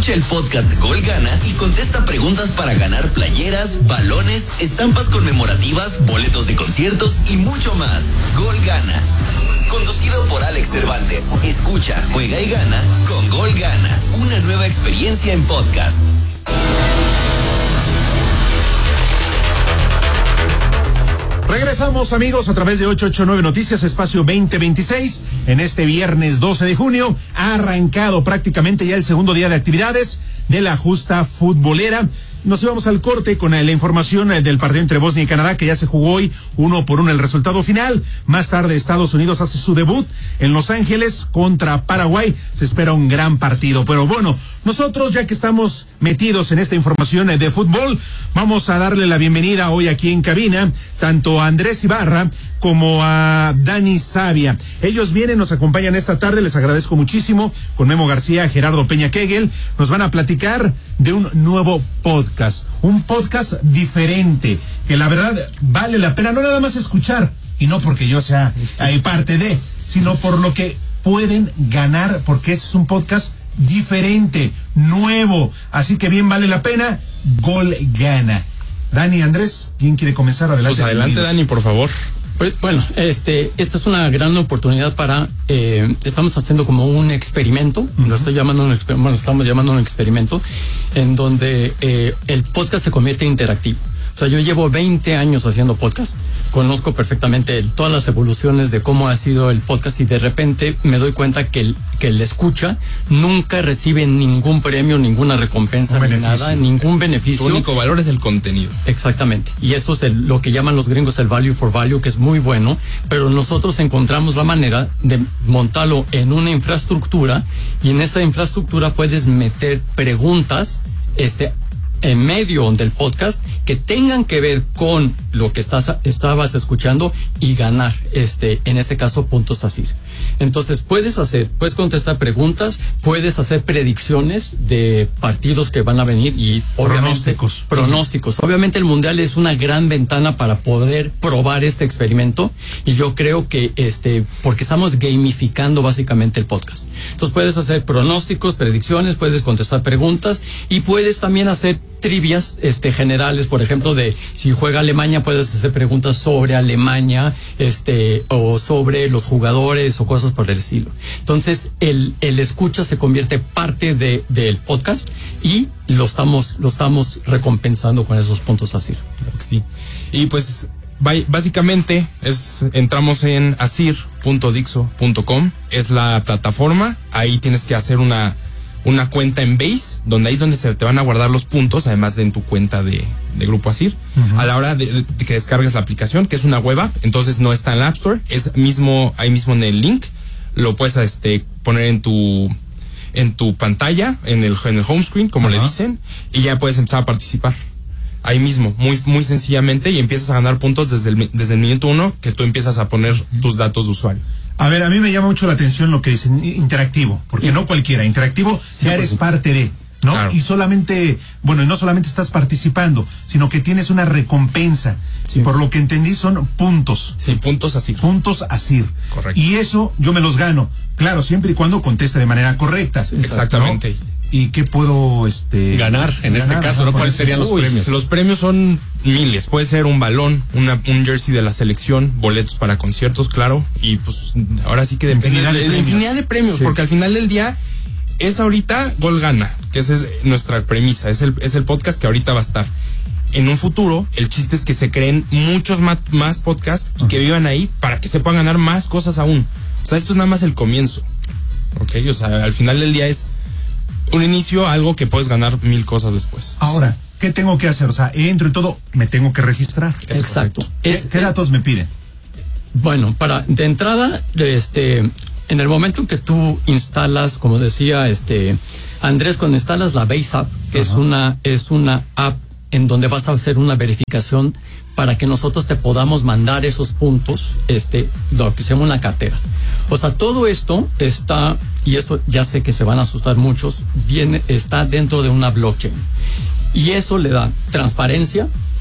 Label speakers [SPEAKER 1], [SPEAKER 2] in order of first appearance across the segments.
[SPEAKER 1] Escucha el podcast Gol Gana y contesta preguntas para ganar playeras, balones, estampas conmemorativas, boletos de conciertos y mucho más. Gol Gana. Conducido por Alex Cervantes. Escucha, juega y gana con Gol Gana. Una nueva experiencia en podcast.
[SPEAKER 2] Regresamos, amigos, a través de 889 Noticias, espacio 2026. En este viernes 12 de junio ha arrancado prácticamente ya el segundo día de actividades de la justa futbolera. Nos íbamos al corte con la información del partido entre Bosnia y Canadá, que ya se jugó hoy 1-1 el resultado final. Más tarde Estados Unidos hace su debut en Los Ángeles contra Paraguay. Se espera un gran partido. Pero bueno, nosotros, ya que estamos metidos en esta información de fútbol, vamos a darle la bienvenida hoy aquí en cabina tanto a Andrés Ibarra como a Dani Savia. Ellos vienen, nos acompañan esta tarde, les agradezco muchísimo, con Memo García, Gerardo Peña Kegel. Nos van a platicar de un nuevo podcast, un podcast diferente, que la verdad vale la pena no nada más escuchar, y no porque yo sea parte de, sino por lo que pueden ganar, porque este es un podcast diferente, nuevo, así que bien vale la pena. Gol Gana. Dani, Andrés, ¿quién quiere comenzar? Adelante.
[SPEAKER 3] Pues adelante, Dani, por favor.
[SPEAKER 4] Pues, bueno, esta es una gran oportunidad para, estamos haciendo como un experimento, estamos llamando un experimento, en donde el podcast se convierte en interactivo. O sea, yo llevo 20 años haciendo podcast, conozco perfectamente todas las evoluciones de cómo ha sido el podcast, y de repente me doy cuenta que el escucha nunca recibe ningún premio, ninguna recompensa, ni nada, ningún beneficio.
[SPEAKER 3] Su único valor es el contenido.
[SPEAKER 4] Exactamente. Y eso es lo que llaman los gringos el value for value, que es muy bueno, pero nosotros encontramos la manera de montarlo en una infraestructura, y en esa infraestructura puedes meter preguntas, en medio del podcast, que tengan que ver con lo que estabas escuchando y ganar, en este caso, puntos ASIR. Entonces puedes contestar preguntas, puedes hacer predicciones de partidos que van a venir y obviamente pronósticos. Obviamente el Mundial es una gran ventana para poder probar este experimento, y yo creo que porque estamos gamificando básicamente el podcast. Entonces puedes hacer pronósticos, predicciones, puedes contestar preguntas, y puedes también hacer trivias generales, por ejemplo, de si juega Alemania, puedes hacer preguntas sobre Alemania, o sobre los jugadores o cosas por el estilo. Entonces el escucha se convierte parte del podcast, y lo estamos recompensando con esos puntos ASIR.
[SPEAKER 3] Sí. Y pues básicamente entramos en asir.dixo.com, es la plataforma. Ahí tienes que hacer una cuenta en Base, donde ahí es donde se te van a guardar los puntos, además de en tu cuenta de Grupo ASIR. A la hora de que descargues la aplicación, que es una web app, entonces no está en la App Store, es ahí mismo en el link, lo puedes poner en tu pantalla, en el home screen, como le dicen, y ya puedes empezar a participar. Ahí mismo, muy, muy sencillamente, y empiezas a ganar puntos desde el minuto 1 que tú empiezas a poner tus datos de usuario.
[SPEAKER 2] A ver, a mí me llama mucho la atención lo que dicen interactivo, porque no cualquiera, interactivo, ya eres parte de, ¿no? Claro. Y no solamente estás participando, sino que tienes una recompensa. Sí. Por lo que entendí son puntos.
[SPEAKER 3] Sí, puntos ASIR.
[SPEAKER 2] Puntos ASIR.
[SPEAKER 3] Correcto.
[SPEAKER 2] Y eso yo me los gano, claro, siempre y cuando conteste de manera correcta.
[SPEAKER 3] Sí, exactamente.
[SPEAKER 2] ¿No? ¿Y qué puedo
[SPEAKER 3] ganar en este caso? ¿No? ¿Cuáles serían los premios? Los premios son miles. Puede ser un balón, un jersey de la selección, boletos para conciertos, claro. Y pues ahora sí que depende de infinidad de premios, sí. Porque al final del día es ahorita Gol Gana, que esa es nuestra premisa. Es el podcast que ahorita va a estar. En un futuro, el chiste es que se creen muchos más podcasts y que vivan ahí para que se puedan ganar más cosas aún. O sea, esto es nada más el comienzo. ¿Ok? O sea, al final del día es un inicio, algo que puedes ganar 1000 cosas después.
[SPEAKER 2] Ahora, ¿qué tengo que hacer? O sea, entro y todo, me tengo que registrar.
[SPEAKER 4] Exacto.
[SPEAKER 2] ¿Qué datos me piden?
[SPEAKER 4] Bueno, de entrada, en el momento en que tú instalas, como decía Andrés, cuando instalas la Base App, que es una app en donde vas a hacer una verificación para que nosotros te podamos mandar esos puntos, lo que se llama una cartera. O sea, todo esto está, y eso ya sé que se van a asustar muchos, está dentro de una blockchain. Y eso le da transparencia,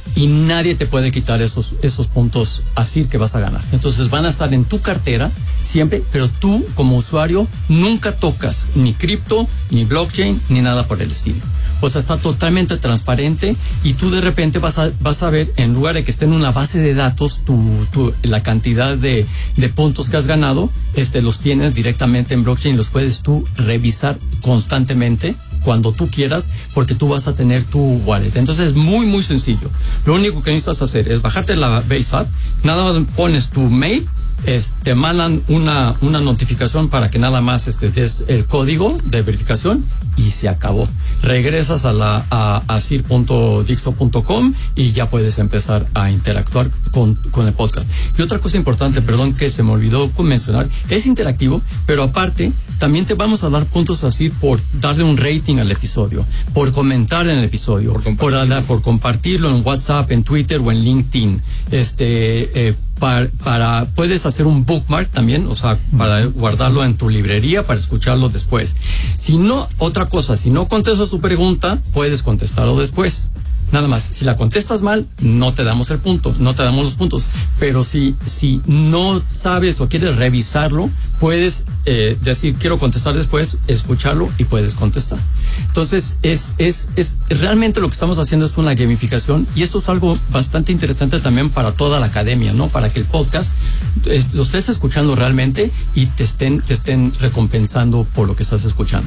[SPEAKER 4] y nadie te puede quitar esos puntos así que vas a ganar. Entonces van a estar en tu cartera siempre, pero tú como usuario nunca tocas ni cripto, ni blockchain, ni nada por el estilo. O sea, está totalmente transparente y tú de repente vas a ver, en lugar de que esté en una base de datos, la cantidad de puntos que has ganado, los tienes directamente en blockchain, los puedes tú revisar constantemente cuando tú quieras, porque tú vas a tener tu wallet. Entonces es muy, muy sencillo. Lo único que necesitas hacer es bajarte la Base App, nada más pones tu mail, te mandan una notificación para que nada más des el código de verificación y se acabó. Regresas a sir.dixo.com y ya puedes empezar a interactuar con el podcast. Y otra cosa importante, perdón que se me olvidó mencionar, es interactivo, pero aparte también te vamos a dar puntos así por darle un rating al episodio, por comentar en el episodio, por compartirlo en WhatsApp, en Twitter o en LinkedIn. Puedes hacer un bookmark también, o sea, para guardarlo en tu librería para escucharlo después. Si no, otra cosa, si no contestas tu pregunta, puedes contestarlo después. Nada más, si la contestas mal, no te damos el punto, no te damos los puntos. Pero si no sabes o quieres revisarlo, puedes decir, quiero contestar después, escucharlo y puedes contestar. Entonces, es realmente lo que estamos haciendo es una gamificación, y esto es algo bastante interesante también para toda la academia, ¿no? Para que el podcast lo estés escuchando realmente y te estén recompensando por lo que estás escuchando.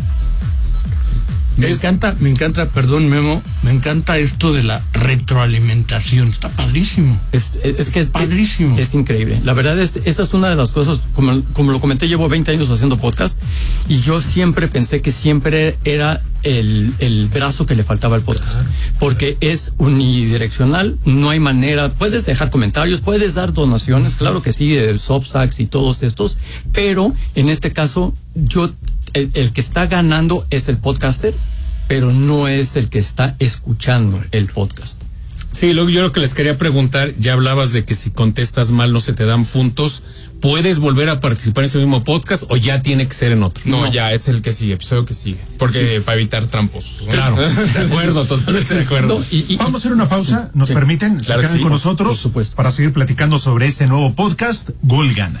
[SPEAKER 5] Me encanta, perdón, Memo, me encanta esto de la retroalimentación. Está padrísimo.
[SPEAKER 4] Es que es
[SPEAKER 5] padrísimo.
[SPEAKER 4] Es increíble. La verdad esa es una de las cosas, como lo comenté, llevo 20 años haciendo podcast y yo siempre pensé que siempre era el brazo que le faltaba al podcast. Porque es unidireccional, no hay manera, puedes dejar comentarios, puedes dar donaciones, claro que sí, Substacks y todos estos, pero en este caso, el que está ganando es el podcaster, pero no es el que está escuchando el podcast.
[SPEAKER 6] Sí, yo lo que les quería preguntar, ya hablabas de que si contestas mal no se te dan puntos. ¿Puedes volver a participar en ese mismo podcast o ya tiene que ser en otro?
[SPEAKER 3] No, ya es el que sigue, episodio que sigue. Porque para evitar tramposos.
[SPEAKER 6] Claro, de acuerdo, totalmente de acuerdo.
[SPEAKER 2] Vamos a hacer una pausa, ¿nos permiten?
[SPEAKER 3] Claro
[SPEAKER 2] Se quedan con nosotros,
[SPEAKER 4] por supuesto,
[SPEAKER 2] para seguir platicando sobre este nuevo podcast, Gol Gana.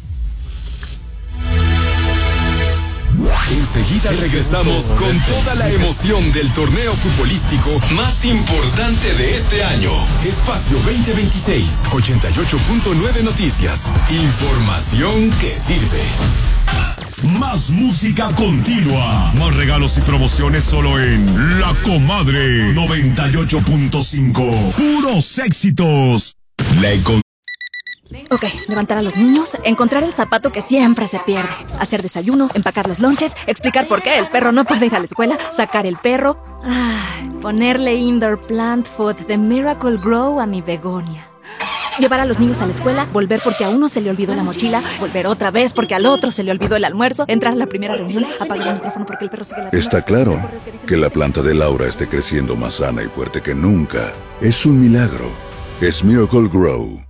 [SPEAKER 1] Enseguida regresamos con toda la emoción del torneo futbolístico más importante de este año. Espacio 2026, 88.9 Noticias. Información que sirve.
[SPEAKER 7] Más música continua. Más regalos y promociones solo en La Comadre 98.5. Puros éxitos.
[SPEAKER 8] Ok, levantar a los niños, encontrar el zapato que siempre se pierde, hacer desayuno, empacar los lonches, explicar por qué el perro no puede ir a la escuela, sacar el perro, ponerle indoor plant food de Miracle Grow a mi begonia. Llevar a los niños a la escuela, volver porque a uno se le olvidó la mochila, volver otra vez porque al otro se le olvidó el almuerzo, entrar a la primera reunión, apagar el micrófono porque el perro sigue la...
[SPEAKER 9] Está claro que la planta de Laura esté creciendo más sana y fuerte que nunca. Es un milagro. Es Miracle Grow.